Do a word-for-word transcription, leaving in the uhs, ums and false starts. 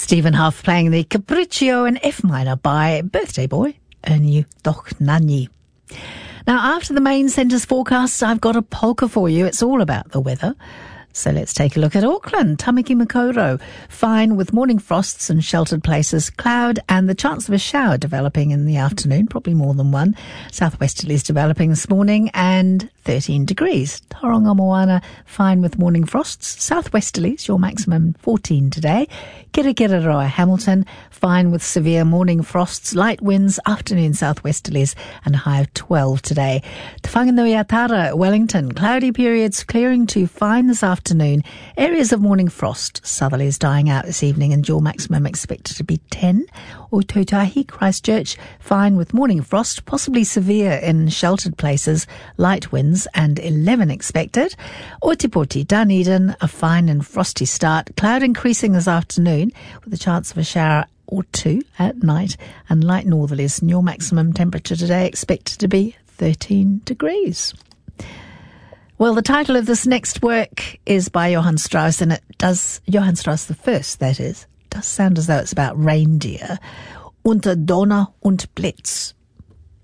Stephen Huff playing the Capriccio in F minor by Birthday Boy, Ernie Dochnani. Now, after the main centre's forecast, I've got a polka for you. It's all about the weather. So let's take a look at Auckland. Tamaki Makaurau, fine with morning frosts and sheltered places, cloud and the chance of a shower developing in the afternoon, probably more than one. Southwesterlies developing this morning and thirteen degrees. Tauranga Moana, fine with morning frosts. Southwesterlies, your maximum fourteen today. Kirikiriroa Hamilton, fine with severe morning frosts, light winds, afternoon southwesterlies and a high of twelve today. Te Whanganuiatara, Wellington, cloudy periods clearing to fine this afternoon. Areas of morning frost, southerlies dying out this evening and your maximum expected to be ten. Otautahi, Christchurch, fine with morning frost, possibly severe in sheltered places, light winds and eleven expected. Otipoti, Dunedin, a fine and frosty start, cloud increasing this afternoon with a chance of a shower or two at night and light northerlies, and your maximum temperature today expected to be thirteen degrees. Well, the title of this next work is by Johann Strauss, and it does, Johann Strauss the first, that is, does sound as though it's about reindeer. Unter Donner und Blitz.